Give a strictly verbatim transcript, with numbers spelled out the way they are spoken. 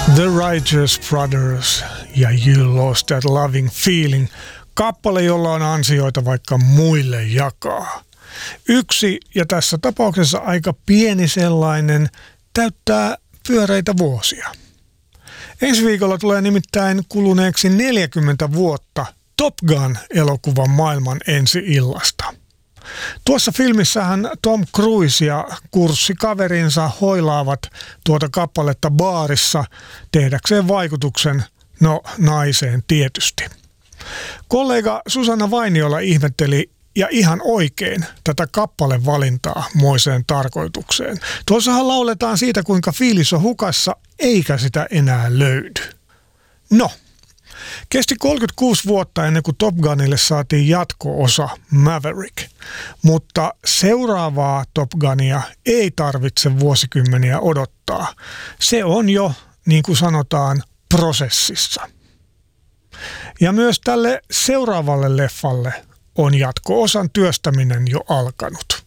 The Righteous Brothers ja You Lost That Loving Feeling, kappale, jolla on ansioita vaikka muille jakaa. Yksi, ja tässä tapauksessa aika pieni sellainen, täyttää pyöreitä vuosia. Ensi viikolla tulee nimittäin kuluneeksi neljäkymmentä vuotta Top Gun-elokuvan maailman ensi-illasta. Tuossa filmissähän Tom Cruise ja kurssikaverinsa hoilaavat tuota kappaletta baarissa tehdäkseen vaikutuksen, no naiseen tietysti. Kollega Susanna Vainiola ihmetteli ja ihan oikein tätä kappalevalintaa moiseen tarkoitukseen. Tuossahan lauletaan siitä, kuinka fiilis on hukassa eikä sitä enää löydy. No. Kesti kolmekymmentäkuusi vuotta ennen kuin Top Gunille saatiin jatko-osa Maverick, mutta seuraavaa Top Gunia ei tarvitse vuosikymmeniä odottaa. Se on jo, niin kuin sanotaan, prosessissa. Ja myös tälle seuraavalle leffalle on jatko-osan työstäminen jo alkanut.